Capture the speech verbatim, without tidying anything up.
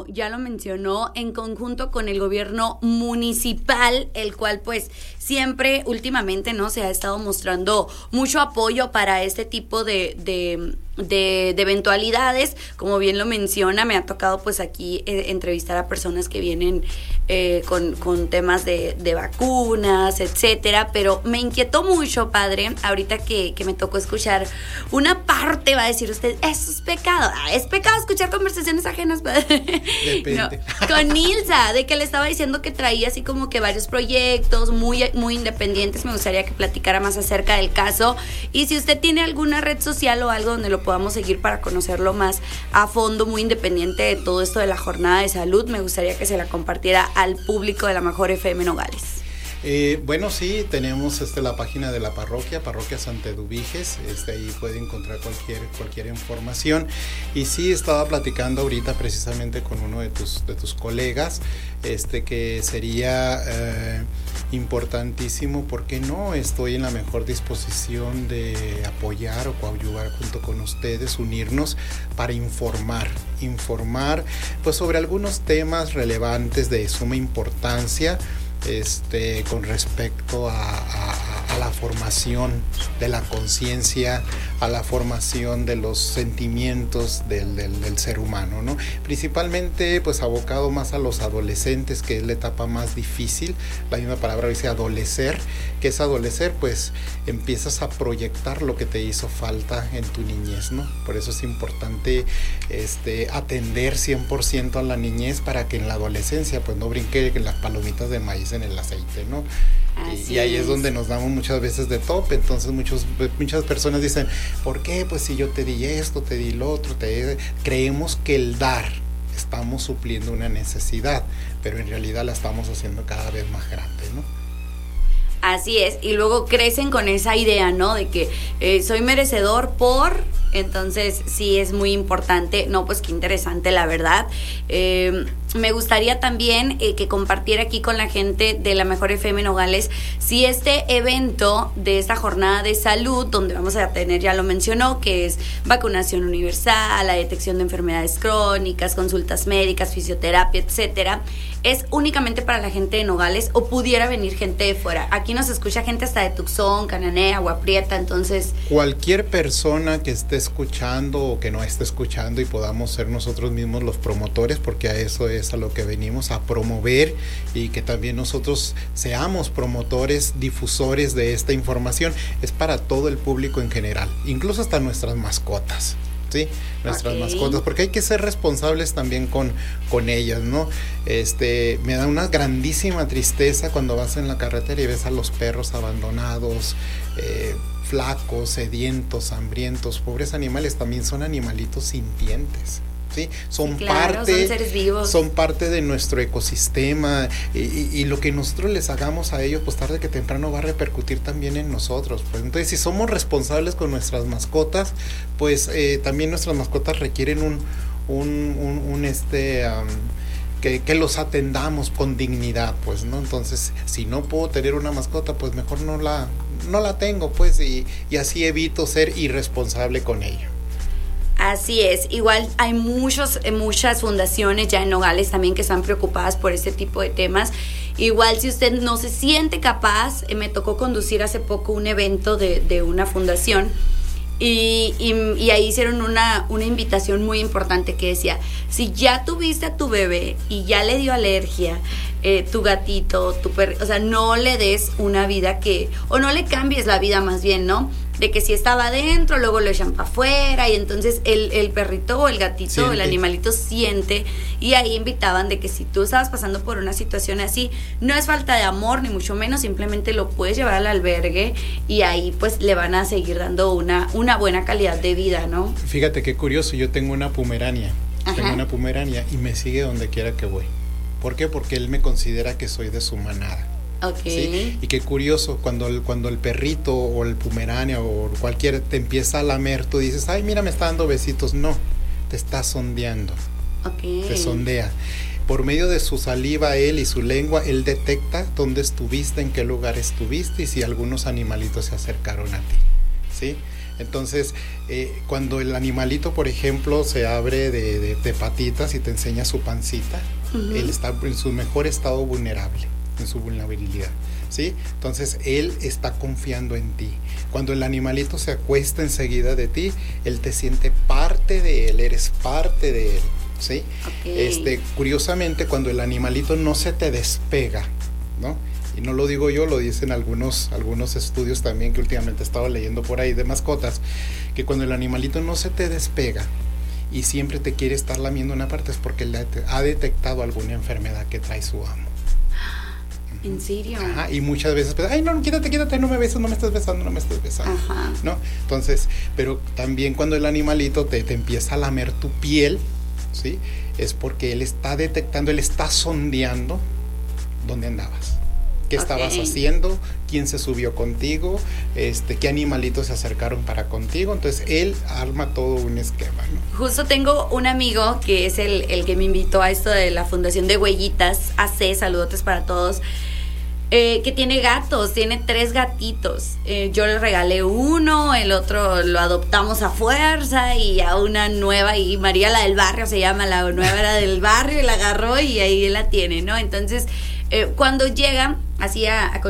como ya lo mencionó, en conjunto con el gobierno municipal, el cual pues siempre últimamente no se ha estado mostrando mucho apoyo para este tipo de, de, de, de eventualidades. Como bien lo menciona, me ha tocado pues aquí eh, entrevistar a personas que vienen eh, con, con temas de, de vacunas, etcétera, pero me inquietó mucho, padre, ahorita que, que me tocó escuchar una parte, va a decir usted, eso es pecado, ah, es pecado escuchar conversaciones ajenas, padre. Depende. No, con Nilsa, de que le estaba diciendo que traía así como que varios proyectos muy, muy independientes. Me gustaría que platicara más acerca del caso, y si usted tiene alguna red social o algo donde lo podamos seguir para conocerlo más a fondo, muy independiente de todo esto de la jornada de salud, me gustaría que se la compartiera al público de la mejor F M Nogales. Eh, bueno, sí, tenemos este, la página de la parroquia, Parroquia Santa Eduviges, este, ahí puede encontrar cualquier, cualquier información. Y sí, estaba platicando ahorita precisamente con uno de tus, de tus colegas, este, que sería eh, importantísimo, porque no estoy en la mejor disposición de apoyar o coadyuvar junto con ustedes, unirnos para informar, informar pues sobre algunos temas relevantes de suma importancia, Este, con respecto a, a, a la formación de la conciencia, a la formación de los sentimientos del, del, del ser humano, ¿no? Principalmente, pues, abocado más a los adolescentes, que es la etapa más difícil. La misma palabra dice adolecer, que es adolecer, pues, empiezas a proyectar lo que te hizo falta en tu niñez, ¿no? Por eso es importante este, atender cien por ciento a la niñez, para que en la adolescencia, pues, no brinque las palomitas de maíz en el aceite, ¿no? Y, y ahí es. es donde nos damos muchas veces de tope. Entonces muchos, muchas personas dicen, ¿por qué? Pues si yo te di esto, te di lo otro, te... creemos que el dar estamos supliendo una necesidad, pero en realidad la estamos haciendo cada vez más grande, ¿no? Así es, y luego crecen con esa idea, ¿no? De que eh, soy merecedor por... Entonces sí es muy importante. No, pues qué interesante, la verdad. Eh, me gustaría también eh, que compartiera aquí con la gente de la mejor F M Nogales si este evento de esta jornada de salud, donde vamos a tener, ya lo mencionó, que es vacunación universal, la detección de enfermedades crónicas, consultas médicas, fisioterapia, etcétera, es únicamente para la gente de Nogales, o pudiera venir gente de fuera. Aquí nos escucha gente hasta de Tucson, Cananea, Agua Prieta, entonces... Cualquier persona que esté escuchando o que no esté escuchando, y podamos ser nosotros mismos los promotores, porque a eso es a lo que venimos, a promover, y que también nosotros seamos promotores, difusores de esta información. Es para todo el público en general, incluso hasta nuestras mascotas, ¿sí? Nuestras okay. mascotas, porque hay que ser responsables también con, con ellas, ¿no? Este, me da una grandísima tristeza cuando vas en la carretera y ves a los perros abandonados, eh, flacos, sedientos, hambrientos. Pobres animales, también son animalitos sintientes, ¿sí? Son, sí, claro, parte, son seres vivos. Son parte de nuestro ecosistema, y, y, y lo que nosotros les hagamos a ellos, pues tarde que temprano va a repercutir también en nosotros. Pues entonces, si somos responsables con nuestras mascotas, pues eh, también nuestras mascotas requieren un, un, un, un este... Um, Que, que los atendamos con dignidad, pues, ¿no? Entonces, si no puedo tener una mascota, pues mejor no la, no la tengo, pues, y, y así evito ser irresponsable con ello. Así es, igual hay muchos, muchas fundaciones ya en Nogales también que están preocupadas por este tipo de temas. Igual si usted no se siente capaz, eh, me tocó conducir hace poco un evento de, de una fundación. Y, y, y ahí hicieron una, una invitación muy importante que decía, si ya tuviste a tu bebé y ya le dio alergia, eh, tu gatito, tu perro, o sea, no le des una vida que, o no le cambies la vida más bien, ¿no? De que si estaba adentro, luego lo echan para afuera, y entonces el, el perrito o el gatito, siente. El animalito siente, y ahí invitaban de que si tú estabas pasando por una situación así, no es falta de amor, ni mucho menos, simplemente lo puedes llevar al albergue, y ahí pues le van a seguir dando una, una buena calidad de vida, ¿no? Fíjate qué curioso, yo tengo una pomerania, Ajá. tengo una pomerania, y me sigue donde quiera que voy. ¿Por qué? Porque él me considera que soy de su manada. Okay. ¿Sí? Y qué curioso, cuando el, cuando el perrito o el pomerania o cualquier te empieza a lamer, tú dices, ay, mira, me está dando besitos. No, te está sondeando, okay. te sondea. Por medio de su saliva, él y su lengua, él detecta dónde estuviste, en qué lugar estuviste, y si algunos animalitos se acercaron a ti, ¿sí? Entonces, eh, cuando el animalito, por ejemplo, se abre de, de, de patitas y te enseña su pancita, uh-huh. él está en su mejor estado vulnerable, en su vulnerabilidad, ¿sí? Entonces, él está confiando en ti. Cuando el animalito se acuesta enseguida de ti, él te siente parte de él, eres parte de él, ¿sí? Okay. Este, curiosamente, cuando el animalito no se te despega, ¿no? Y no lo digo yo, lo dicen algunos, algunos estudios también que últimamente he estado leyendo por ahí de mascotas, que cuando el animalito no se te despega y siempre te quiere estar lamiendo una parte es porque él ha detectado alguna enfermedad que trae su amo. ¿En serio? Ajá, y muchas veces, pues, ay, no, quítate, quítate, no me beses, no me estás besando, no me estás besando. Ajá. ¿No? Entonces, pero también cuando el animalito te, te empieza a lamer tu piel, ¿sí? Es porque él está detectando, él está sondeando dónde andabas. ¿Qué okay. estabas haciendo? ¿Quién se subió contigo? Este, ¿qué animalitos se acercaron para contigo? Entonces, él arma todo un esquema, ¿no? Justo tengo un amigo que es el, el que me invitó a esto de la Fundación de Huellitas, A C, saludotes para todos, eh, que tiene gatos, tiene tres gatitos. Eh, yo le regalé uno, el otro lo adoptamos a fuerza y a una nueva, y María la del barrio se llama, la nueva era del barrio, y la agarró y ahí la tiene, ¿no? Entonces, eh, cuando llega así a, a